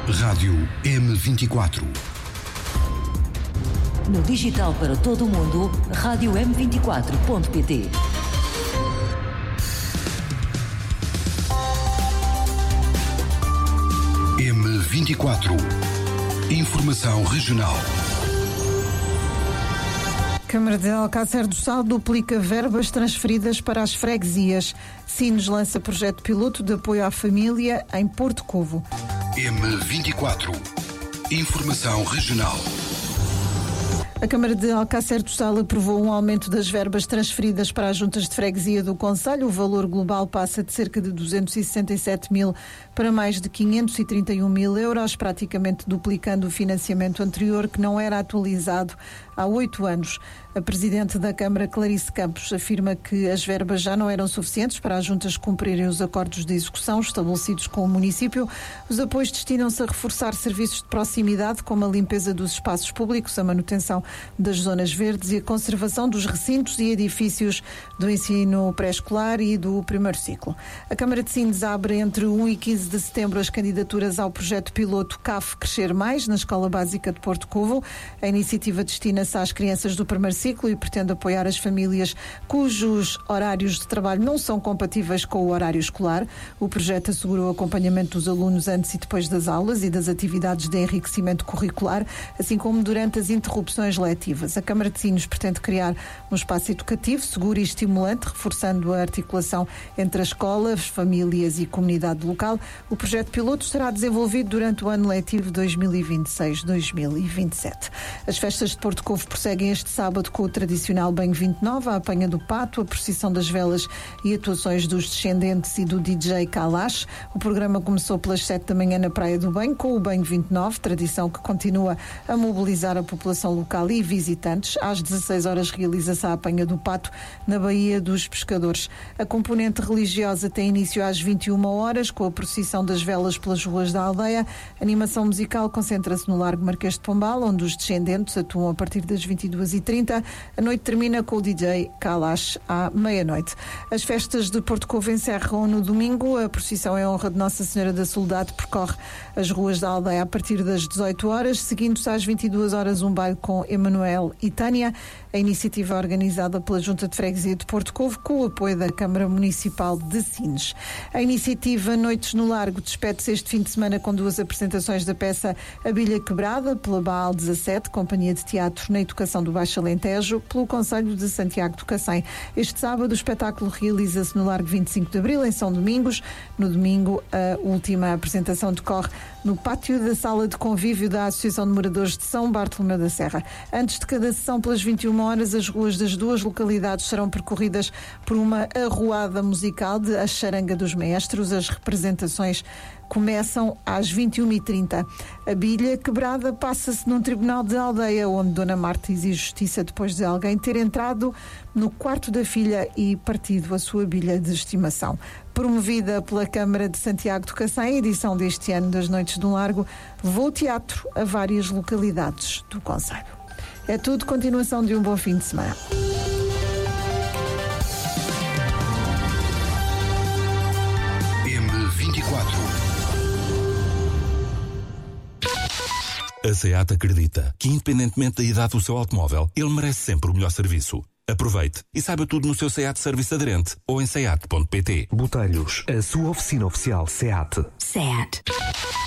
Rádio M24. No digital para todo o mundo, rádio M24.pt. M24. Informação regional. Câmara de Alcácer do Sal duplica verbas transferidas para as freguesias. Sines lança projeto piloto de apoio à família em Porto Covo. M24. Informação regional. A Câmara de Alcácer do Sal aprovou um aumento das verbas transferidas para as juntas de freguesia do concelho. O valor global passa de cerca de 267 mil para mais de 531 mil euros, praticamente duplicando o financiamento anterior, que não era atualizado há 8 anos. A Presidente da Câmara, Clarice Campos, afirma que as verbas já não eram suficientes para as juntas cumprirem os acordos de execução estabelecidos com o município. Os apoios destinam-se a reforçar serviços de proximidade, como a limpeza dos espaços públicos, a manutenção das zonas verdes e a conservação dos recintos e edifícios do ensino pré-escolar e do primeiro ciclo. A Câmara de Sines abre entre 1 e 15 de setembro as candidaturas ao projeto piloto CAF Crescer Mais, na Escola Básica de Porto Covo. A iniciativa destina-se às crianças do primeiro ciclo e pretende apoiar as famílias cujos horários de trabalho não são compatíveis com o horário escolar. O projeto assegura o acompanhamento dos alunos antes e depois das aulas e das atividades de enriquecimento curricular, assim como durante as interrupções letivas. A Câmara de Sines pretende criar um espaço educativo, seguro e estimulante, reforçando a articulação entre a escola, as famílias e comunidade local. O projeto piloto será desenvolvido durante o ano letivo 2026-2027. As festas de Porto Covo prosseguem este sábado com o tradicional Banho 29, a apanha do pato, a procissão das velas e atuações dos descendentes e do DJ Kalash. O programa começou pelas 7 da manhã na Praia do Banho, com o Banho 29, tradição que continua a mobilizar a população local e visitantes. Às 16 horas realiza-se a apanha do pato na Baía dos Pescadores. A componente religiosa tem início às 21 horas, com a procissão das velas pelas ruas da aldeia. A animação musical concentra-se no Largo Marquês de Pombal, onde os descendentes atuam a partir das 22h30. A noite termina com o DJ Kalash à meia-noite. As festas de Porto Covo encerram no domingo. A procissão em honra de Nossa Senhora da Soledade percorre as ruas da aldeia a partir das 18 horas, seguindo-se às 22 horas um baile com Emanuel e Tânia. A iniciativa é organizada pela Junta de Freguesia de Porto Covo, com o apoio da Câmara Municipal de Sines. A iniciativa Noites no Largo despede-se este fim de semana com 2 apresentações da peça A Bilha Quebrada, pela Baal 17, Companhia de Teatro na Educação do Baixo Alentejo, pelo Concelho de Santiago do Cacém. Este sábado o espetáculo realiza-se no Largo 25 de Abril, em São Domingos. No domingo, a última apresentação decorre no pátio da Sala de Convívio da Associação de Moradores de São Bartolomeu da Serra. Antes de cada sessão, pelas 21 horas, as ruas das 2 localidades serão percorridas por uma arruada musical de A Charanga dos Maestros. As representações começam às 21h30. A bilha quebrada passa-se num tribunal de aldeia, onde Dona Marta exige justiça depois de alguém ter entrado no quarto da filha e partido a sua bilha de estimação. Promovida pela Câmara de Santiago do Cacém, a edição deste ano das Noites do Largo levou o teatro a várias localidades do concelho. É tudo, continuação de um bom fim de semana. M24. A SEAT acredita que, independentemente da idade do seu automóvel, ele merece sempre o melhor serviço. Aproveite e saiba tudo no seu SEAT Serviço Aderente ou em seat.pt. Botelhos, a sua oficina oficial SEAT. SEAT.